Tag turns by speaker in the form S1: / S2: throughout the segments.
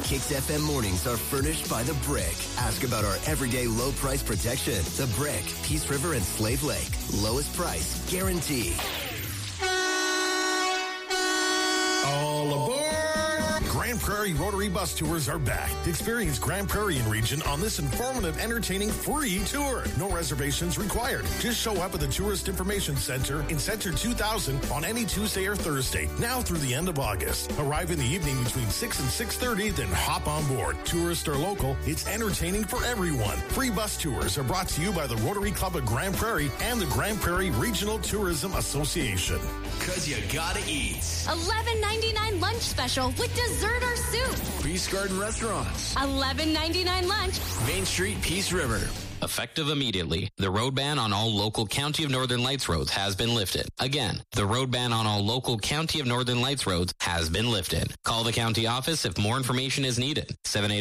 S1: Kicks FM mornings are furnished by The Brick. Ask about our everyday low price protection. The Brick, Peace River and Slave Lake. Lowest price, guaranteed.
S2: All aboard! Grand Prairie Rotary Bus Tours are back. Experience Grand Prairie and region on this informative, entertaining, free tour. No reservations required. Just show up at the Tourist Information Center in Center 2000 on any Tuesday or Thursday, now through the end of August. Arrive in the evening between 6 and 6:30, then hop on board. Tourist or local, it's entertaining for everyone. Free bus tours are brought to you by the Rotary Club of Grand Prairie and the Grand Prairie Regional Tourism Association.
S1: Because you gotta eat.
S3: $11.99 lunch special with dessert or soup.
S1: Peace Garden Restaurants.
S3: $11.99 lunch.
S1: Main Street, Peace River.
S4: Effective immediately, the road ban on all local County of Northern Lights roads has been lifted. Again, the road ban on all local County of Northern Lights roads has been lifted. Call the county office if more information is needed.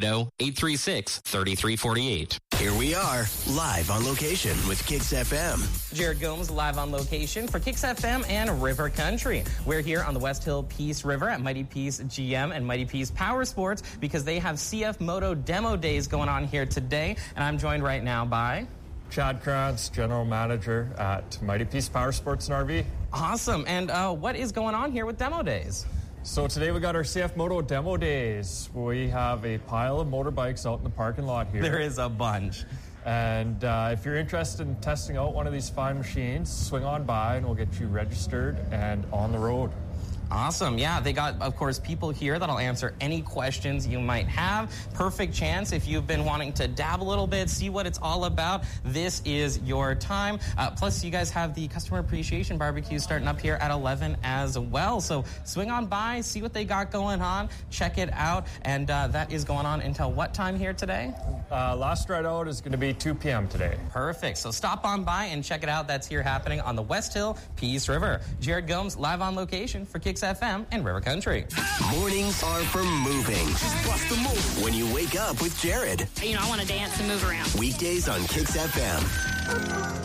S4: 780-836-3348.
S1: Here we are, live on location with Kicks FM.
S5: Jared Gomes live on location for Kicks FM and River Country. We're here on the West Hill Peace River at Mighty Peace GM and Mighty Peace Power Sports because they have CF Moto Demo Days going on here today. And I'm joined right now by
S6: Chad Krantz, General Manager at Mighty Peace Power Sports and RV.
S5: Awesome. And what is going on here with Demo Days?
S6: So today we got our CF Moto Demo Days. We have a pile of motorbikes out in the parking lot here.
S5: There is a bunch.
S6: And if you're interested in testing out one of these fine machines, swing on by and we'll get you registered and on the road.
S5: Awesome. Yeah, they got, of course, people here that'll answer any questions you might have. Perfect chance if you've been wanting to dab a little bit, see what it's all about. This is your time. Plus, you guys have the Customer Appreciation Barbecue starting up here at 11 as well. So swing on by, see what they got going on, check it out. And that is going on until what time here today?
S6: Last ride out is going to be 2 p.m. today.
S5: Perfect. So stop on by and check it out. That's here happening on the West Hill Peace River. Jared Gomes live on location for Kicks FM and River Country.
S1: Mornings are for moving. Just bust the move when you wake up with Jared.
S3: I want to dance and move around.
S1: Weekdays on Kicks FM.